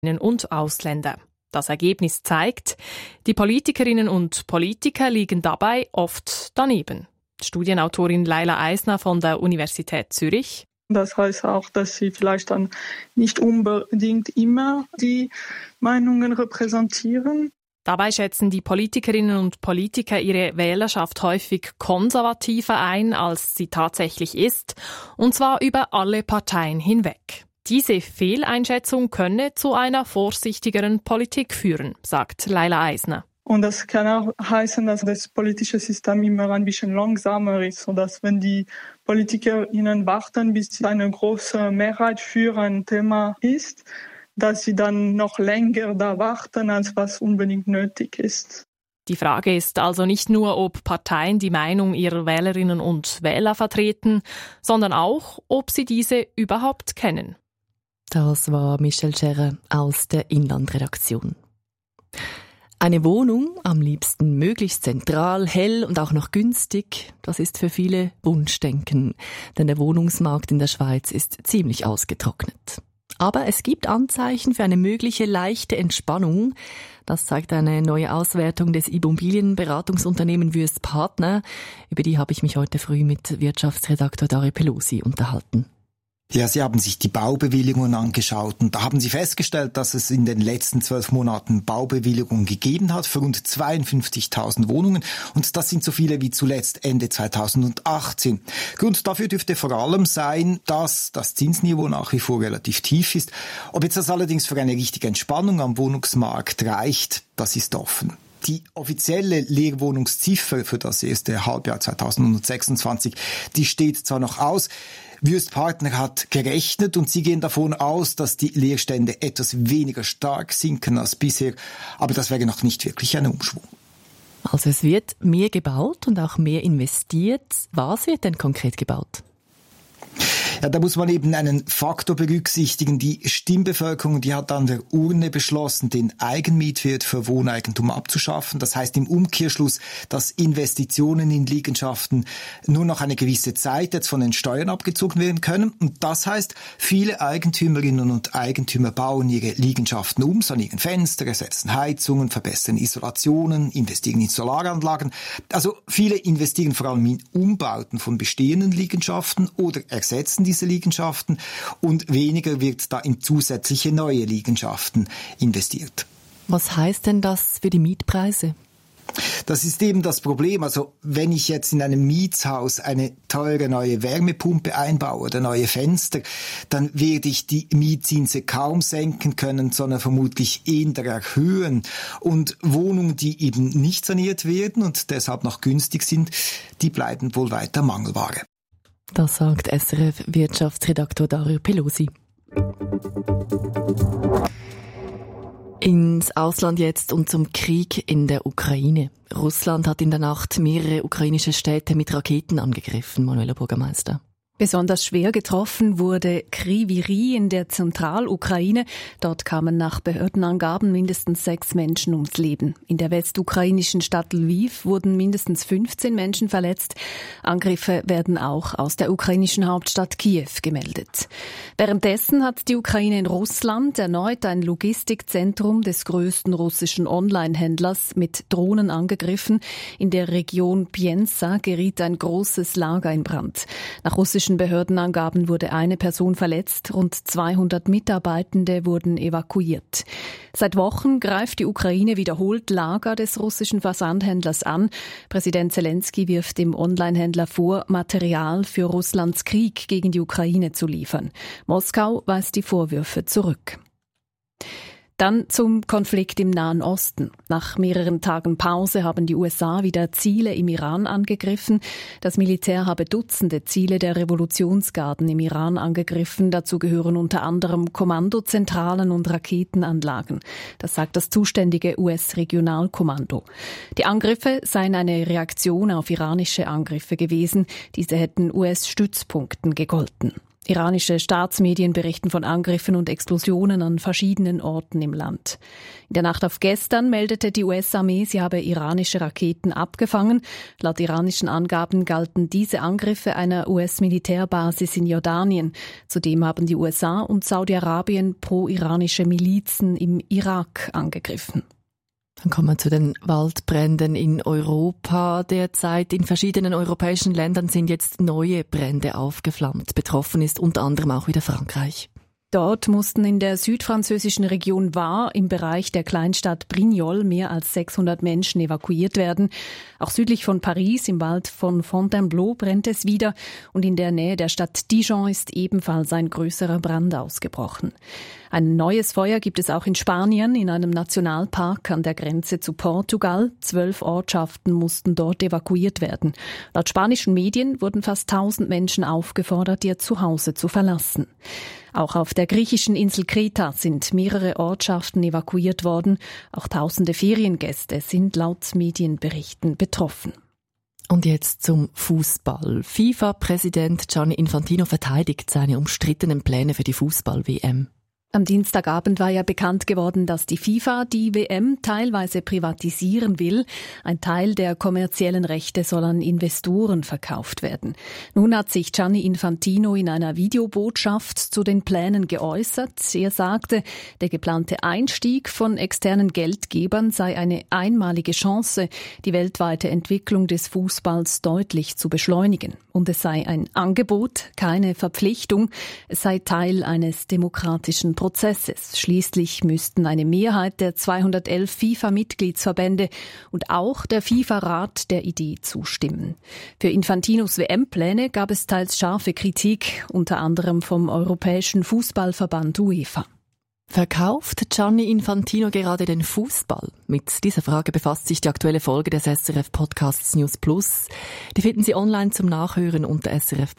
und Ausländer. Das Ergebnis zeigt, die Politikerinnen und Politiker liegen dabei oft daneben. Studienautorin Laila Eisner von der Universität Zürich. Das heißt auch, dass sie vielleicht dann nicht unbedingt immer die Meinungen repräsentieren. Dabei schätzen die Politikerinnen und Politiker ihre Wählerschaft häufig konservativer ein, als sie tatsächlich ist, und zwar über alle Parteien hinweg. Diese Fehleinschätzung könne zu einer vorsichtigeren Politik führen, sagt Laila Eisner. Und das kann auch heißen, dass das politische System immer ein bisschen langsamer ist, sodass wenn die PolitikerInnen warten, bis eine große Mehrheit für ein Thema ist, dass sie dann noch länger da warten, als was unbedingt nötig ist. Die Frage ist also nicht nur, ob Parteien die Meinung ihrer Wählerinnen und Wähler vertreten, sondern auch, ob sie diese überhaupt kennen. Das war Michelle Scherrer aus der Inlandredaktion. Eine Wohnung, am liebsten möglichst zentral, hell und auch noch günstig, das ist für viele Wunschdenken, denn der Wohnungsmarkt in der Schweiz ist ziemlich ausgetrocknet. Aber es gibt Anzeichen für eine mögliche leichte Entspannung. Das zeigt eine neue Auswertung des Immobilienberatungsunternehmens Wüest Partner. Über die habe ich mich heute früh mit Wirtschaftsredaktor Dario Pelosi unterhalten. Ja, Sie haben sich die Baubewilligungen angeschaut und da haben Sie festgestellt, dass es in den letzten 12 Monaten Baubewilligungen gegeben hat für rund 52.000 Wohnungen und das sind so viele wie zuletzt Ende 2018. Grund dafür dürfte vor allem sein, dass das Zinsniveau nach wie vor relativ tief ist. Ob jetzt das allerdings für eine richtige Entspannung am Wohnungsmarkt reicht, das ist offen. Die offizielle Leerwohnungsziffer für das erste Halbjahr 2026, die steht zwar noch aus. Wüest Partner hat gerechnet und sie gehen davon aus, dass die Leerstände etwas weniger stark sinken als bisher. Aber das wäre noch nicht wirklich ein Umschwung. Also es wird mehr gebaut und auch mehr investiert. Was wird denn konkret gebaut? Ja, da muss man eben einen Faktor berücksichtigen. Die Stimmbevölkerung, die hat an der Urne beschlossen, den Eigenmietwert für Wohneigentum abzuschaffen. Das heißt im Umkehrschluss, dass Investitionen in Liegenschaften nur noch eine gewisse Zeit jetzt von den Steuern abgezogen werden können. Und das heißt, viele Eigentümerinnen und Eigentümer bauen ihre Liegenschaften um, sanieren Fenster, ersetzen Heizungen, verbessern Isolationen, investieren in Solaranlagen. Also viele investieren vor allem in Umbauten von bestehenden Liegenschaften oder ersetzen diese Liegenschaften und weniger wird da in zusätzliche neue Liegenschaften investiert. Was heißt denn das für die Mietpreise? Das ist eben das Problem. Also wenn ich jetzt in einem Mietshaus eine teure neue Wärmepumpe einbaue oder neue Fenster, dann werde ich die Mietzinse kaum senken können, sondern vermutlich eher erhöhen. Und Wohnungen, die eben nicht saniert werden und deshalb noch günstig sind, die bleiben wohl weiter Mangelware. Das sagt SRF-Wirtschaftsredaktor Dario Pelosi. Ins Ausland jetzt und zum Krieg in der Ukraine. Russland hat in der Nacht mehrere ukrainische Städte mit Raketen angegriffen, Manuela Bürgermeister. Besonders schwer getroffen wurde Kryvyi Rih in der Zentralukraine. Dort kamen nach Behördenangaben mindestens 6 Menschen ums Leben. In der westukrainischen Stadt Lviv wurden mindestens 15 Menschen verletzt. Angriffe werden auch aus der ukrainischen Hauptstadt Kiew gemeldet. Währenddessen hat die Ukraine in Russland erneut ein Logistikzentrum des größten russischen Online-Händlers mit Drohnen angegriffen. In der Region Pienza geriet ein großes Lager in Brand. Nach russischen Behördenangaben wurde eine Person verletzt, rund 200 Mitarbeitende wurden evakuiert. Seit Wochen greift die Ukraine wiederholt Lager des russischen Versandhändlers an. Präsident Zelensky wirft dem Onlinehändler vor, Material für Russlands Krieg gegen die Ukraine zu liefern. Moskau weist die Vorwürfe zurück. Dann zum Konflikt im Nahen Osten. Nach mehreren Tagen Pause haben die USA wieder Ziele im Iran angegriffen. Das Militär habe Dutzende Ziele der Revolutionsgarden im Iran angegriffen. Dazu gehören unter anderem Kommandozentralen und Raketenanlagen. Das sagt das zuständige US-Regionalkommando. Die Angriffe seien eine Reaktion auf iranische Angriffe gewesen. Diese hätten US-Stützpunkten gegolten. Iranische Staatsmedien berichten von Angriffen und Explosionen an verschiedenen Orten im Land. In der Nacht auf gestern meldete die US-Armee, sie habe iranische Raketen abgefangen. Laut iranischen Angaben galten diese Angriffe einer US-Militärbasis in Jordanien. Zudem haben die USA und Saudi-Arabien pro-iranische Milizen im Irak angegriffen. Dann kommen wir zu den Waldbränden in Europa derzeit. In verschiedenen europäischen Ländern sind jetzt neue Brände aufgeflammt. Betroffen ist unter anderem auch wieder Frankreich. Dort mussten in der südfranzösischen Region Var im Bereich der Kleinstadt Brignoles mehr als 600 Menschen evakuiert werden. Auch südlich von Paris im Wald von Fontainebleau brennt es wieder und in der Nähe der Stadt Dijon ist ebenfalls ein größerer Brand ausgebrochen. Ein neues Feuer gibt es auch in Spanien, in einem Nationalpark an der Grenze zu Portugal. 12 Ortschaften mussten dort evakuiert werden. Laut spanischen Medien wurden fast 1000 Menschen aufgefordert, ihr Zuhause zu verlassen. Auch auf der griechischen Insel Kreta sind mehrere Ortschaften evakuiert worden. Auch tausende Feriengäste sind laut Medienberichten betroffen. Und jetzt zum Fußball. FIFA-Präsident Gianni Infantino verteidigt seine umstrittenen Pläne für die Fußball-WM. Am Dienstagabend war ja bekannt geworden, dass die FIFA die WM teilweise privatisieren will. Ein Teil der kommerziellen Rechte soll an Investoren verkauft werden. Nun hat sich Gianni Infantino in einer Videobotschaft zu den Plänen geäußert. Er sagte, der geplante Einstieg von externen Geldgebern sei eine einmalige Chance, die weltweite Entwicklung des Fußballs deutlich zu beschleunigen. Und es sei ein Angebot, keine Verpflichtung. Es sei Teil eines demokratischen Prozesses. Schließlich müssten eine Mehrheit der 211 FIFA-Mitgliedsverbände und auch der FIFA-Rat der Idee zustimmen. Für Infantinos WM-Pläne gab es teils scharfe Kritik, unter anderem vom Europäischen Fußballverband UEFA. Verkauft Gianni Infantino gerade den Fußball? Mit dieser Frage befasst sich die aktuelle Folge des SRF-Podcasts News Plus. Die finden Sie online zum Nachhören unter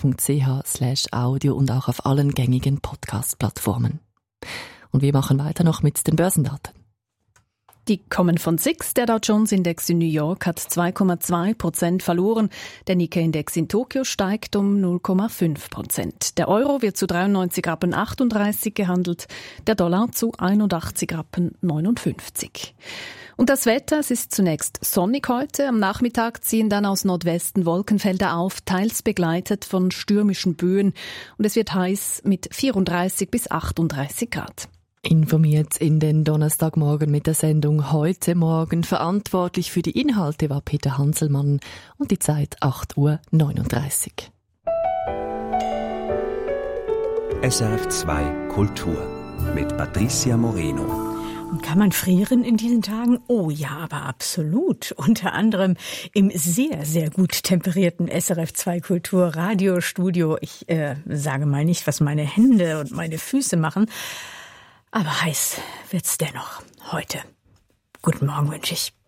srf.ch/audio und auch auf allen gängigen Podcast-Plattformen. Und wir machen weiter noch mit den Börsendaten. Die kommen von SIX. Der Dow Jones Index in New York hat 2,2% verloren. Der Nikkei-Index in Tokio steigt um 0,5%. Der Euro wird zu 93,38 Rappen gehandelt, der Dollar zu 81,59 Rappen. Und das Wetter, es ist zunächst sonnig heute. Am Nachmittag ziehen dann aus Nordwesten Wolkenfelder auf, teils begleitet von stürmischen Böen. Und es wird heiß mit 34 bis 38 Grad. Informiert in den Donnerstagmorgen mit der Sendung Heute Morgen. Verantwortlich für die Inhalte war Peter Hanselmann und die Zeit 8:39 Uhr. SRF 2 Kultur mit Patricia Moreno. Und kann man frieren in diesen Tagen? Oh ja, aber absolut. Unter anderem im sehr, sehr gut temperierten SRF 2 Kultur Radiostudio. Ich sage mal nicht, was meine Hände und meine Füße machen. Aber heiß wird's dennoch heute. Guten Morgen wünsche ich.